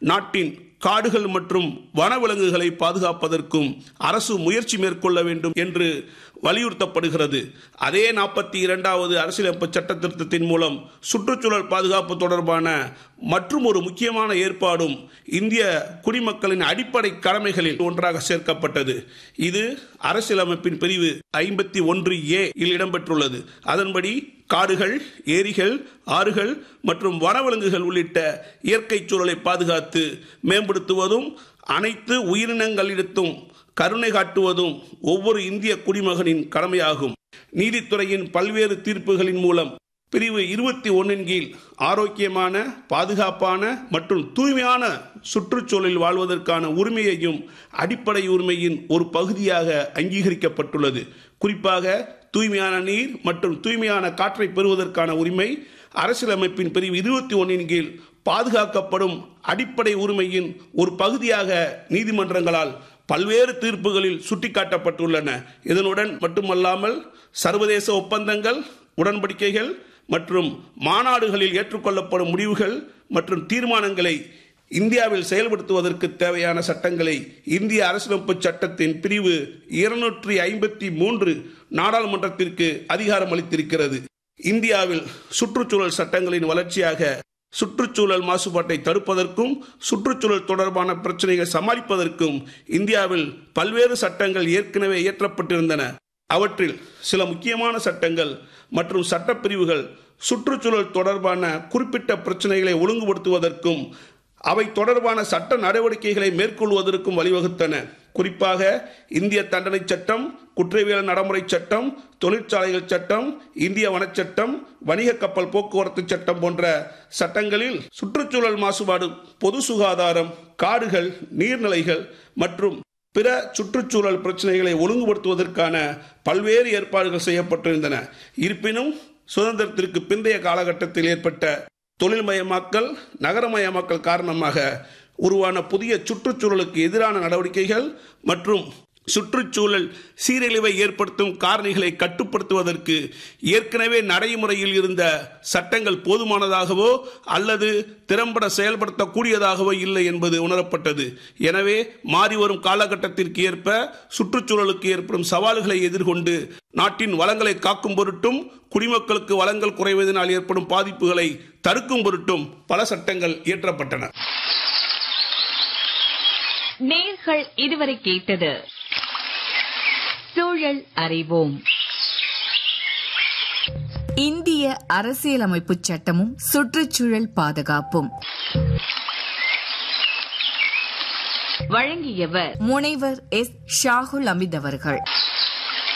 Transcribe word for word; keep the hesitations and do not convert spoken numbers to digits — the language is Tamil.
நாட்டின் காடுகள் மற்றும் வனவிலங்குகளை பாதுகாப்பதற்கும் அரசு முயற்சி மேற்கொள்ள வேண்டும் என்று வலியுறுத்தப்படுகிறது. அதே நாற்பத்தி இரண்டாவது அரசியலமைப்பு சட்ட திருத்தத்தின் மூலம் சுற்றுச்சூழல் பாதுகாப்பு தொடர்பான மற்றும் ஒரு முக்கியமான ஏற்பாடும் இந்திய குடிமக்களின் அடிப்படை கடமைகளில் ஒன்றாக சேர்க்கப்பட்டது. இது அரசியலமைப்பின் பிரிவு ஐம்பத்தி ஒன்று ஏ இல் இடம்பெற்றுள்ளது. அதன்படி காடுகள், ஏரிகள், ஆறுகள் மற்றும் வனவிலங்குகள் உள்ளிட்ட இயற்கை சூழலை பாதுகாத்து மேம்படுத்துவதும் அனைத்து உயிரினங்களிடத்தும் கருணை காட்டுவதும் ஒவ்வொரு இந்திய குடிமகனின் கடமையாகும். நீதித்துறையின் பல்வேறு தீர்ப்புகளின் மூலம் பிரிவு இருபத்தி ஒன்னின் கீழ் ஆரோக்கியமான, பாதுகாப்பான மற்றும் தூய்மையான சுற்றுச்சூழலில் வாழ்வதற்கான உரிமையையும் அடிப்படை உரிமையின் ஒரு பகுதியாக அங்கீகரிக்கப்பட்டுள்ளது. குறிப்பாக தூய்மையான நீர் மற்றும் தூய்மையான காற்றை பெறுவதற்கான உரிமை அரசியலமைப்பின் பிரிவு இருபத்தி ஒன்னின் கீழ் பாதுகாக்கப்படும் அடிப்படை உரிமையின் ஒரு பகுதியாக நீதிமன்றங்களால் பல்வேறு தீர்ப்புகளில் சுட்டிக்காட்டப்பட்டுள்ளன. இதனுடன் மட்டுமல்லாமல் சர்வதேச ஒப்பந்தங்கள், உடன்படிக்கைகள் மற்றும் மாநாடுகளில் ஏற்றுக்கொள்ளப்படும் முடிவுகள் மற்றும் தீர்மானங்களை இந்தியாவில் செயல்படுத்துவதற்கு தேவையான சட்டங்களை இந்திய அரசியலமைப்பு சட்டத்தின் பிரிவு இருநூற்றி ஐம்பத்தி மூன்று நாடாளுமன்றத்திற்கு அதிகாரம் அளித்திருக்கிறது. இந்தியாவில் சுற்றுச்சூழல் சட்டங்களின் வளர்ச்சியாக சுற்றுச்சூழல் மாசுபாட்டை தடுப்பதற்கும் சுற்றுச்சூழல் தொடர்பான பிரச்சனைகளை சமாளிப்பதற்கும் இந்தியாவில் பல்வேறு சட்டங்கள் ஏற்கனவே இயற்றப்பட்டிருந்தன. அவற்றில் சில முக்கியமான சட்டங்கள் மற்றும் சட்டப்பிரிவுகள் சுற்றுச்சூழல் தொடர்பான குறிப்பிட்ட பிரச்சனைகளை ஒழுங்குபடுத்துவதற்கும் அவை தொடர்பான சட்ட நடவடிக்கைகளை மேற்கொள்வதற்கும் வழிவகுத்தன. குறிப்பாக இந்திய தண்டனை சட்டம், குற்றவியல் நடைமுறை சட்டம், தொழிற்சாலைகள் சட்டம், இந்திய வனச்சட்டம், வணிக கப்பல் போக்குவரத்து சட்டம் போன்ற சட்டங்களில் சுற்றுச்சூழல் மாசுபாடு, பொது சுகாதாரம், காடுகள், நீர்நிலைகள் மற்றும் பிற சுற்றுச்சூழல் பிரச்சனைகளை ஒழுங்குபடுத்துவதற்கான பல்வேறு ஏற்பாடுகள் செய்யப்பட்டிருந்தன. இருப்பினும் சுதந்திரத்திற்கு பிந்தைய காலகட்டத்தில் ஏற்பட்ட தொழில்மயமாக்கல், நகரமயமாக்கல் காரணமாக உருவான புதிய சுற்றுச்சூழலுக்கு எதிரான நடவடிக்கைகள் மற்றும் சுற்றுச்சூழல் சீரழிவை ஏற்படுத்தும் காரணிகளை கட்டுப்படுத்துவதற்கு ஏற்கனவே நடைமுறையில் இருந்த சட்டங்கள் போதுமானதாகவோ அல்லது திறம்பட செயல்படுத்தக்கூடியதாகவோ இல்லை என்பது உணரப்பட்டது. எனவே மாறிவரும் காலகட்டத்திற்கு ஏற்ப சுற்றுச்சூழலுக்கு ஏற்படும் சவால்களை எதிர்கொண்டு நாட்டின் வளங்களை காக்கும் பொருட்டும் குடிமக்களுக்கு வளங்கள் குறைவதனால் ஏற்படும் பாதிப்புகளை தடுக்கும் பொருட்டும் பல சட்டங்கள் இயற்றப்பட்டன. நேயர்கள் இதுவரை கேட்டது சூழல் அறிவோம். இந்திய அரசியலமைப்பு சட்டமும் சுற்றுச்சூழல் பாதுகாப்பும். வழங்கியவர் முனைவர் எஸ் ஷாகுல் அமித் அவர்கள்.